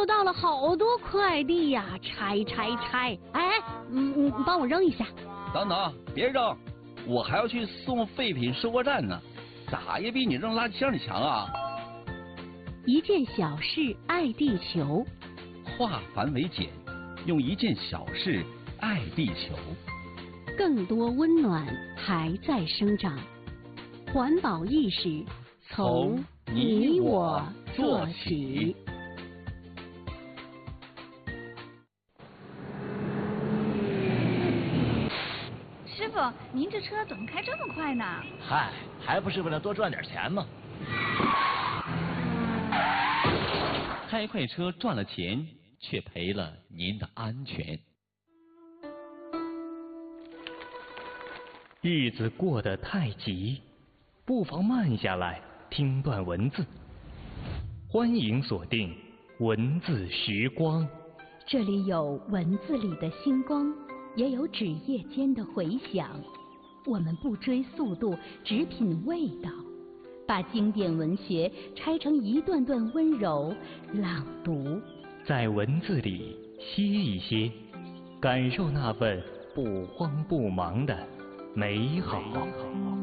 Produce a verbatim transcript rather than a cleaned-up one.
收到了好多快递呀，拆拆拆！哎，嗯嗯，帮我扔一下。 等等，别扔，我还要去送废品收货站呢，咋也比你扔垃圾箱里强啊！ 一件小事爱地球， 化繁为简，用一件小事爱地球。 更多温暖还在生长，环保意识从你我做起。 师傅，您这车怎么开这么快呢？ 嗨，还不是为了多赚点钱吗？ 开快车赚了钱，却赔了您的安全。 日子过得太急，不妨慢下来听段文字。欢迎锁定文字时光， 这里有文字里的星光，也有纸页间的回响。我们不追速度，只品味道，把经典文学拆成一段段温柔朗读， 在文字里歇一歇，感受那份不慌不忙的美好。